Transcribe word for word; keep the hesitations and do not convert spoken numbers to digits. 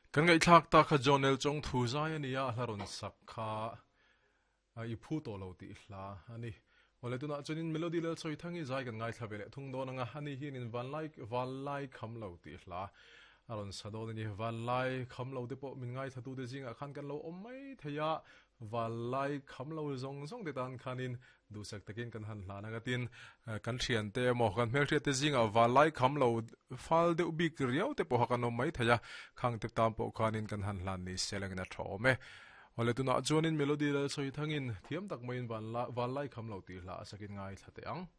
kan ngai thak ta kha jonel chong thu zai ania halaron sak kha ai phu to lo ti hla ani ole tuna chunin melody lel choi thangi zai kan ngai thabele thung do nga hani hin in van lai van lai kham lo ti hla aron sado ni van lai kham lo te po min ngai thatu de jinga khan kan lo omai thaya van lai kham lo zong zong de tan khanin du sak takin kan han hla na gatin kan thian te mo kan mer te jinga van lai kham lo fal de ubik riau te po kan omai thaya khang te tam po khanin kan han hlan ni seleng na thome ole tuna chuanin melody lel choi thangin thiam tak mai van la van lai kham lo ti hla sakin ngai thate ang